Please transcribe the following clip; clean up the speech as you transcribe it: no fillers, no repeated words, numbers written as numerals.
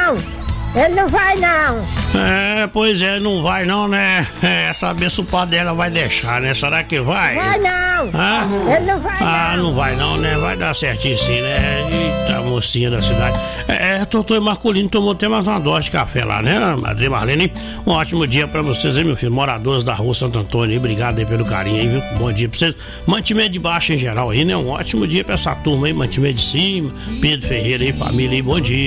não. Ele não vai, não. Pois é, não vai não, né? Saber se o pai dela vai deixar, né? Será que vai? Vai não. Ele não vai, não. Não vai não, né? Vai dar certinho sim, né? Eita, mocinha da cidade. Doutor Marcolino tomou até mais uma dose de café lá, né, Madre Marlene? Um ótimo dia pra vocês aí, meu filho. Moradores da rua Santo Antônio aí, obrigado aí pelo carinho aí, viu? Bom dia pra vocês. Mantimento de baixo em geral aí, né? Um ótimo dia pra essa turma aí, mantimento de cima. Pedro Ferreira aí, família aí, bom dia.